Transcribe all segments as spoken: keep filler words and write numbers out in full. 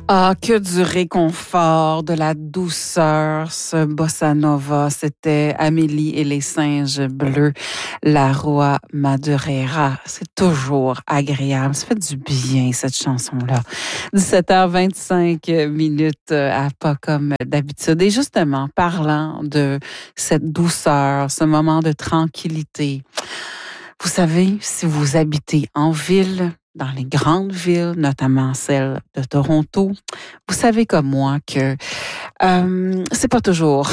Ah, que du réconfort, de la douceur, ce bossa nova. C'était Amélie et les singes bleus, la Roi Madureira. C'est toujours agréable. Ça fait du bien, cette chanson-là. dix-sept heures vingt-cinq minutes à pas comme d'habitude. Et justement, parlant de cette douceur, ce moment de tranquillité. Vous savez, si vous habitez en ville, dans les grandes villes, notamment celle de Toronto, vous savez comme moi que euh, c'est pas toujours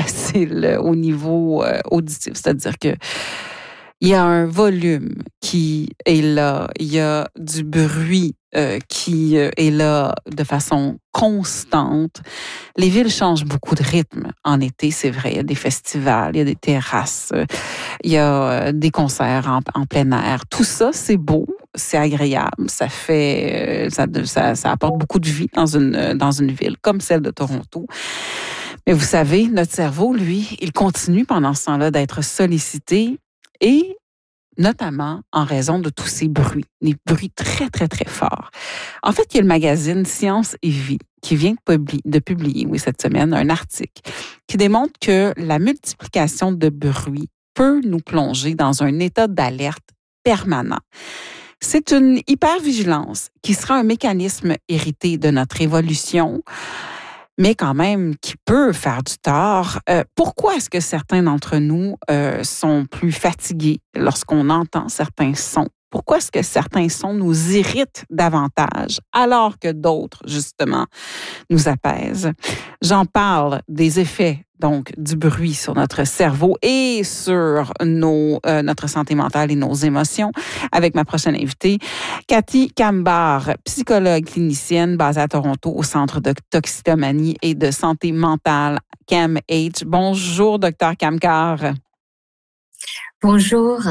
facile au niveau euh, auditif, c'est-à-dire que il y a un volume qui est là, il y a du bruit euh, qui euh, est là de façon constante. Les villes changent beaucoup de rythme en été, c'est vrai. Il y a des festivals, il y a des terrasses, euh, il y a euh, des concerts en, en plein air. Tout ça, c'est beau, c'est agréable, ça fait, euh, ça, ça, ça apporte beaucoup de vie dans une dans une ville comme celle de Toronto. Mais vous savez, notre cerveau, lui, il continue pendant ce temps-là d'être sollicité. Et notamment en raison de tous ces bruits, des bruits très, très, très forts. En fait, il y a le magazine Science et Vie qui vient de publier, de publier, oui, cette semaine, un article qui démontre que la multiplication de bruits peut nous plonger dans un état d'alerte permanent. C'est une hypervigilance qui sera un mécanisme hérité de notre évolution, mais quand même qui peut faire du tort. Euh, pourquoi est-ce que certains d'entre nous euh, sont plus fatigués lorsqu'on entend certains sons? Pourquoi est-ce que certains sons nous irritent davantage alors que d'autres, justement, nous apaisent? J'en parle des effets, donc, du bruit sur notre cerveau et sur nos, euh, notre santé mentale et nos émotions avec ma prochaine invitée, Cathy Kamgar, psychologue clinicienne basée à Toronto au Centre de toxicomanie et de santé mentale C A M H. Bonjour, docteur Kamgar. Bonjour.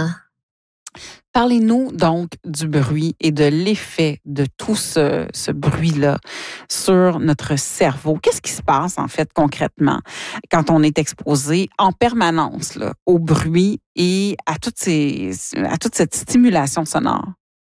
Parlez-nous donc du bruit et de l'effet de tout ce, ce bruit-là sur notre cerveau. Qu'est-ce qui se passe, en fait, concrètement, quand on est exposé en permanence là, au bruit et à, toutes ces, à toute cette stimulation sonore?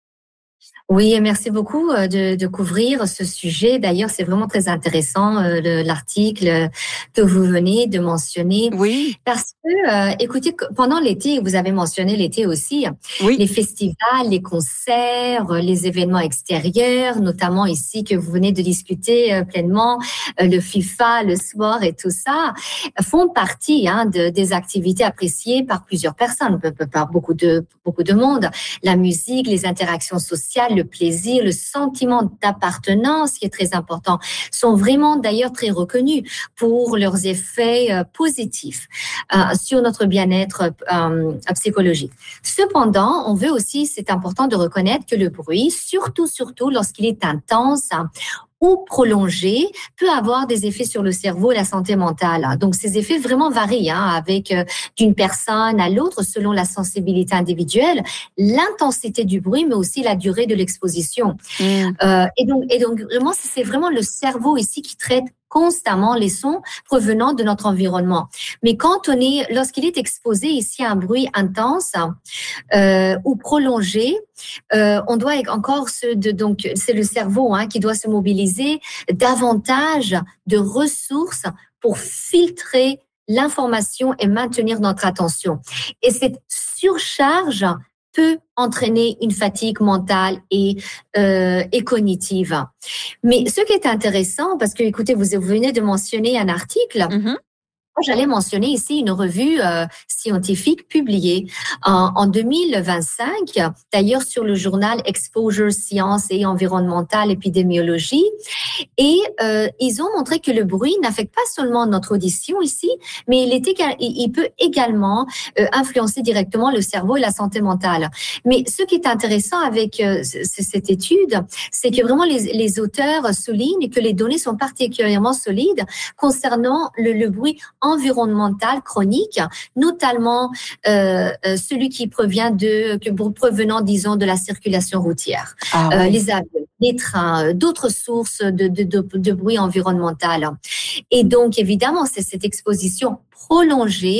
Oui, merci beaucoup de, de couvrir ce sujet. D'ailleurs, c'est vraiment très intéressant euh, le, l'article que vous venez de mentionner. Oui. Parce que, euh, écoutez, pendant l'été, vous avez mentionné l'été aussi, oui. les festivals, les concerts, les événements extérieurs, notamment ici que vous venez de discuter euh, pleinement, euh, le FIFA, le sport et tout ça, font partie hein, de, des activités appréciées par plusieurs personnes, par beaucoup de, beaucoup de monde. La musique, les interactions sociales, le plaisir, le sentiment d'appartenance qui est très important, sont vraiment d'ailleurs très reconnus pour leurs effets euh, positifs euh, sur notre bien-être euh, psychologique. Cependant, on veut aussi, c'est important de reconnaître que le bruit, surtout, surtout lorsqu'il est intense, ou prolongé, peut avoir des effets sur le cerveau et la santé mentale. Donc, ces effets vraiment varient hein, avec euh, d'une personne à l'autre selon la sensibilité individuelle, l'intensité du bruit, mais aussi la durée de l'exposition. Mmh. Euh, et donc, et donc vraiment, c'est vraiment le cerveau ici qui traite constamment les sons provenant de notre environnement. Mais quand on est, lorsqu'il est exposé ici à un bruit intense euh, ou prolongé, euh, on doit encore se, de, donc c'est le cerveau hein, qui doit se mobiliser davantage de ressources pour filtrer l'information et maintenir notre attention. Et cette surcharge peut entraîner une fatigue mentale et, euh, et cognitive. Mais ce qui est intéressant, parce que, écoutez, vous venez de mentionner un article, mm-hmm. J'allais mentionner ici une revue euh, scientifique publiée en, en deux mille vingt-cinq, d'ailleurs sur le journal Exposure Science et Environnementale Épidémiologie. Et euh, ils ont montré que le bruit n'affecte pas seulement notre audition ici, mais il, est égal, il peut également euh, influencer directement le cerveau et la santé mentale. Mais ce qui est intéressant avec euh, cette étude, c'est que vraiment les, les auteurs soulignent que les données sont particulièrement solides concernant le, le bruit environnemental chronique, notamment euh, celui qui provient de, que provenant, disons, de la circulation routière, ah, oui. euh, les avions, les trains, d'autres sources de, de, de, de bruit environnemental. Et donc, évidemment, c'est cette exposition prolongée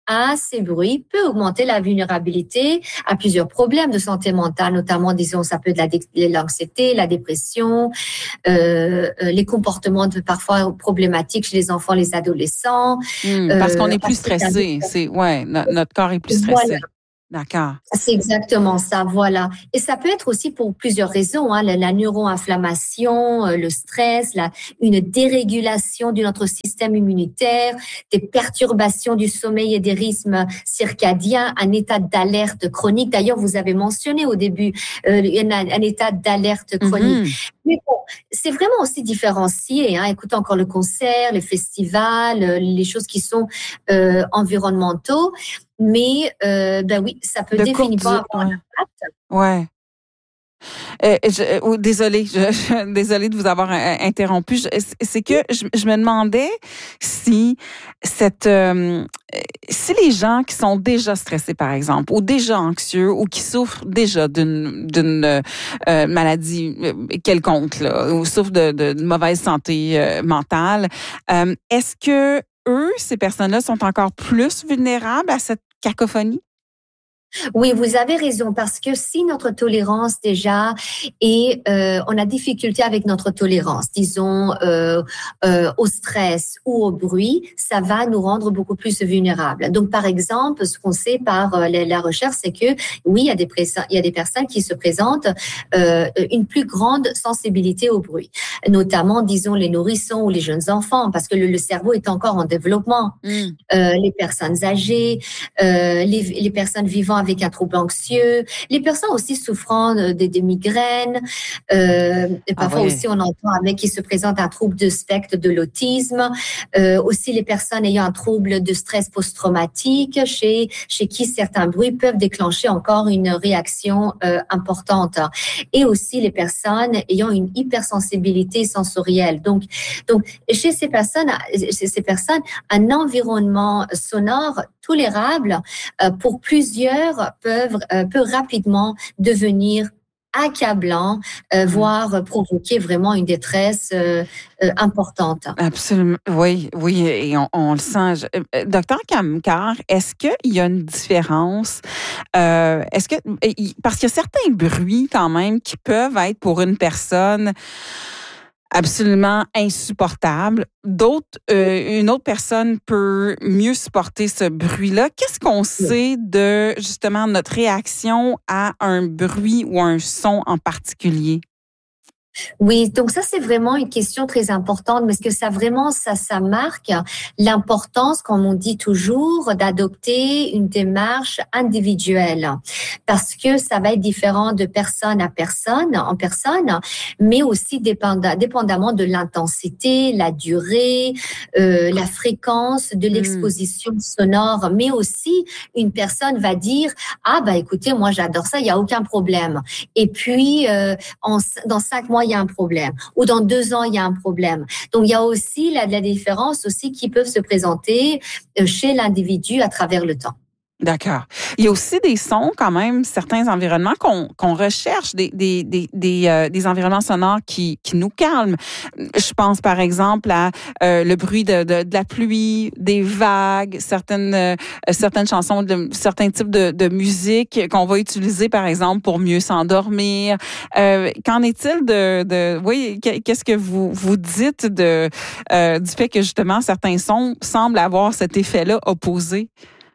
à ces bruits peut augmenter la vulnérabilité à plusieurs problèmes de santé mentale, notamment, disons, ça peut être la dé- l'anxiété, la dépression, euh, euh, les comportements de, parfois problématiques chez les enfants, les adolescents. Hmm, parce qu'on Euh, est plus stressé. C'est, ouais, no- notre corps est plus voilà. stressé. D'accord. C'est exactement ça, voilà. Et ça peut être aussi pour plusieurs raisons, hein, la, la neuroinflammation, euh, le stress, la, une dérégulation de notre système immunitaire, des perturbations du sommeil et des rythmes circadiens, un état d'alerte chronique. D'ailleurs, vous avez mentionné au début euh, un, un état d'alerte chronique. Mhm. Mais bon, c'est vraiment aussi différencié. Hein. Écoutez encore le concert, les festivals, euh, les choses qui sont euh, environnementaux. Mais euh, ben oui, ça peut De courte définitivement durée. avoir un Ouais. impact. Ouais. Euh, je, euh, oh, désolée, je, je- désolée de vous avoir euh, interrompu. Je- c'est que je, je me demandais si cette, euh, si les gens qui sont déjà stressés, par exemple, ou déjà anxieux, ou qui souffrent déjà d'une d'une euh, maladie euh, quelconque, là, ou souffrent de, de, de mauvaise santé euh, mentale, euh, est-ce que eux, ces personnes-là, sont encore plus vulnérables à cette cacophonie? Oui, vous avez raison, parce que si notre tolérance déjà et euh, on a difficulté avec notre tolérance, disons euh, euh, au stress ou au bruit, ça va nous rendre beaucoup plus vulnérables. Donc, par exemple, ce qu'on sait par euh, la, la recherche, c'est que oui, il y a des pré- il y a des personnes qui se présentent euh, une plus grande sensibilité au bruit, notamment, disons, les nourrissons ou les jeunes enfants, parce que le, le cerveau est encore en développement. Mm. Euh, les personnes âgées, euh, les, les personnes vivant avec un trouble anxieux, les personnes aussi souffrant de, de, de migraines. Euh, et Ah parfois ouais. aussi, on entend avec qui se présente un trouble de spectre de l'autisme. Euh, aussi, les personnes ayant un trouble de stress post-traumatique, chez, chez qui certains bruits peuvent déclencher encore une réaction euh, importante. Et aussi les personnes ayant une hypersensibilité sensorielle. Donc, donc chez ces personnes, chez ces personnes, un environnement sonore tolérable euh, pour plusieurs peuvent, euh, peut rapidement devenir accablant, euh, Mm. voire provoquer vraiment une détresse euh, euh, importante. Absolument. Oui, oui, et on, on le sent. Je- euh, Docteur Kamkar, est-ce qu'il y a une différence? Euh, est-ce que il- parce qu'il y a certains bruits quand même qui peuvent être pour une personne absolument insupportable. D'autres, euh, une autre personne peut mieux supporter ce bruit-là. Qu'est-ce qu'on sait de justement notre réaction à un bruit ou un son en particulier? Oui, donc ça c'est vraiment une question très importante, parce que ça vraiment ça ça marque l'importance, comme on dit toujours, d'adopter une démarche individuelle, parce que ça va être différent de personne à personne, en personne, mais aussi dépendamment, dépendamment de l'intensité, la durée, euh, la fréquence de l'exposition sonore, mais aussi une personne va dire ah bah écoutez moi j'adore ça, il y a aucun problème, et puis euh, en, dans cinq mois il y a un problème, ou dans deux ans il y a un problème. Donc il y a aussi la, la différence aussi qui peuvent se présenter chez l'individu à travers le temps. D'accord. Il y a aussi des sons, quand même, certains environnements qu'on qu'on recherche, des des des des, euh, des environnements sonores qui qui nous calment. Je pense par exemple à euh, le bruit de, de de la pluie, des vagues, certaines euh, certaines chansons, de, certains types de de musique qu'on va utiliser par exemple pour mieux s'endormir. Euh, qu'en est-il de de oui, qu'est-ce que vous vous dites de euh, du fait que justement certains sons semblent avoir cet effet-là opposé?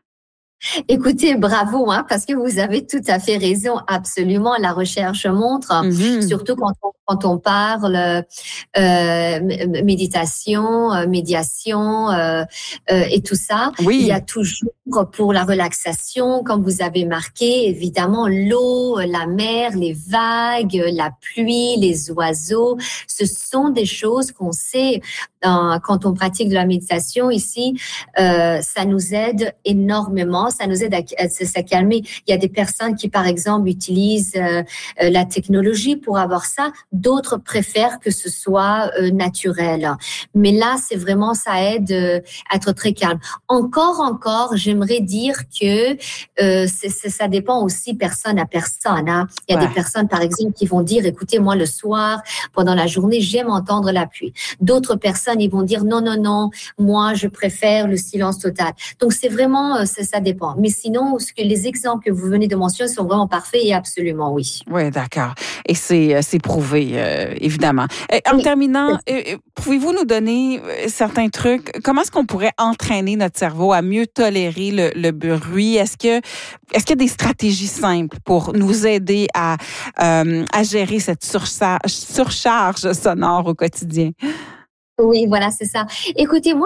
Écoutez, bravo, hein, parce que vous avez tout à fait raison. Absolument, la recherche montre, Mm-hmm. surtout quand on, quand on parle euh, méditation, euh, médiation euh, euh, et tout ça, Oui. il y a toujours pour la relaxation, comme vous avez marqué, évidemment, l'eau, la mer, les vagues, la pluie, les oiseaux. Ce sont des choses qu'on sait euh, quand on pratique de la méditation ici. Euh, ça nous aide énormément. effectivement, ça nous aide à, à, à calmer. Il y a des personnes qui, par exemple, utilisent euh, euh, la technologie pour avoir ça. D'autres préfèrent que ce soit euh, naturel. Mais là, c'est vraiment, ça aide euh, à être très calme. Encore, encore, j'aimerais dire que euh, c'est, c'est, ça dépend aussi personne à personne. Hein. Il y a ouais. des personnes, par exemple, qui vont dire, écoutez, moi, le soir, pendant la journée, j'aime entendre la pluie. D'autres personnes, ils vont dire, non, non, non, moi, je préfère le silence total. Donc, c'est vraiment, ça, ça dépend. Mais sinon, ce que les exemples que vous venez de mentionner sont vraiment parfaits et absolument oui. Oui, d'accord. Et c'est, c'est prouvé, euh, évidemment. Et en oui. terminant, euh, pouvez-vous nous donner certains trucs? Comment est-ce qu'on pourrait entraîner notre cerveau à mieux tolérer le, le bruit? Est-ce que, est-ce qu'il y a des stratégies simples pour nous aider à, euh, à gérer cette surcharge, surcharge sonore au quotidien? Oui, voilà, c'est ça. Écoutez, moi,